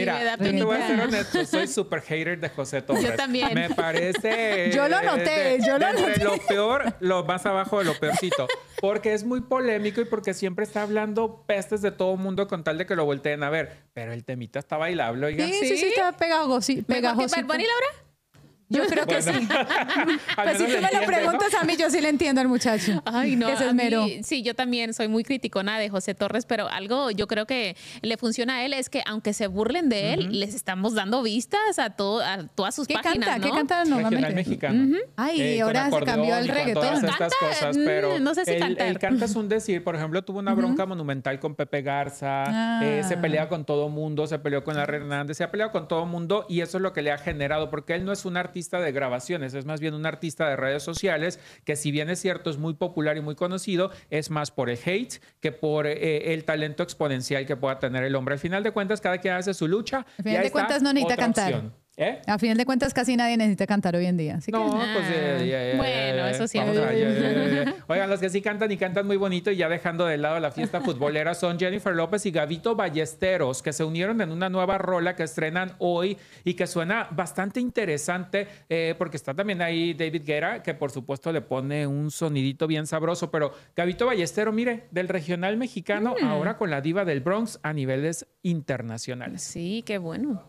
Mira, me da yo te voy a ser penita. honesto, soy super hater de José Torres. Yo también. Me parece... Yo lo noté, yo lo entre noté. lo peor, lo más abajo de lo peorcito. Porque es muy polémico y porque siempre está hablando pestes de todo mundo con tal de que lo volteen a ver. Pero el temita está bailable, oiga. Sí, está pegajosito. ¿Mejor que Bad Bunny, Laura? Yo creo que Bueno, sí. al Pues si menos tú me lo entiende, ¿no? preguntas a mí, yo sí le entiendo al muchacho. Ay, no. Que se a mí- esmeró. sí, yo también soy muy criticona de José Torres, pero algo yo creo que le funciona a él es que aunque se burlen de él, les estamos dando vistas a todas sus ¿Qué páginas, canta? ¿no? ¿Qué canta Regional normalmente? mexicano. Ay, Con ahora se cambió acordeón al y con reggaetón. todas estas Canta, cosas, pero no sé si cantar. el canta es un decir. Por ejemplo, tuvo una bronca monumental con Pepe Garza, se pelea con todo mundo, se peleó con Larry Hernández, se ha peleado con todo mundo y eso es lo que le ha generado, porque él no es un artista de grabaciones, es más bien un artista de redes sociales que, si bien es cierto, es muy popular y muy conocido, es más por el hate que por el talento exponencial que pueda tener el hombre. Al final de cuentas, cada quien hace su lucha. Al final y ahí de está cuentas no necesita otra cantar. opción. ¿Eh? A final de cuentas, casi nadie necesita cantar hoy en día. Así que No, pues Bueno, eso sí. vamos a- Oigan, los que sí cantan y cantan muy bonito y ya dejando de lado la fiesta futbolera son Jennifer López y Gabito Ballesteros, que se unieron en una nueva rola que estrenan hoy y que suena bastante interesante porque está también ahí David Guetta, que por supuesto le pone un sonidito bien sabroso, pero Gabito Ballestero, mire, del regional mexicano, ahora con la diva del Bronx a niveles internacionales. Sí, qué bueno.